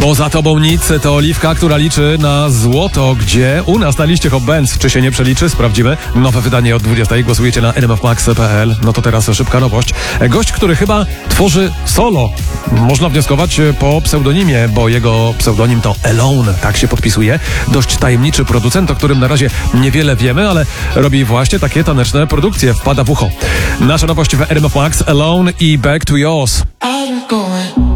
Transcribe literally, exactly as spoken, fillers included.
Poza tobą nic to Oliwka, która liczy na złoto. Gdzie? U nas na liście Hot Bands. Czy się nie przeliczy? Sprawdzimy. Nowe wydanie od dwudziestej. Głosujecie na n m f max kropka p l. No to teraz szybka nowość. Gość, który chyba tworzy solo. Można wnioskować po pseudonimie, bo jego pseudonim to Alone. Tak się podpisuje. Dość tajemniczy producent, o którym na razie niewiele wiemy, ale robi właśnie takie taneczne produkcje. Wpada w ucho. Nasza nowość w R M F Max. Alone i Back to Yours.